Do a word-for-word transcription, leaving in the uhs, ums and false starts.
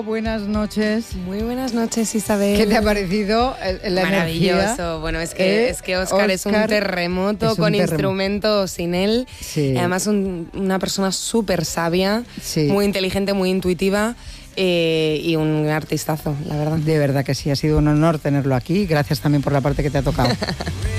Buenas noches. Muy buenas noches, Isabel. ¿Qué te ha parecido la Maravilloso. energía? Bueno, es que, ¿Eh? es que Óscar, Óscar es un terremoto es un con terremoto. instrumentos sin él. Sí. Además, un, una persona súper sabia, sí. muy inteligente, muy intuitiva. Eh, y un artistazo, la verdad. De verdad que sí, ha sido un honor tenerlo aquí. Gracias también por la parte que te ha tocado.